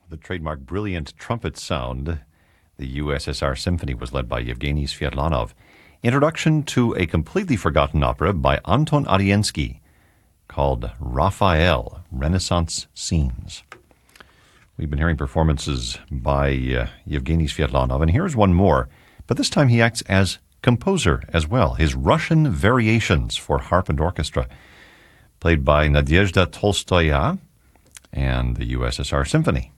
The trademark brilliant trumpet sound. The USSR Symphony was led by Yevgeny Sviatlanov. Introduction to a completely forgotten opera by Anton Ariensky called Raphael, Renaissance Scenes. We've been hearing performances by Yevgeny Sviatlanov, and here's one more, but this time he acts as composer as well. His Russian Variations for Harp and Orchestra, played by Nadezhda Tolstoya and the USSR Symphony.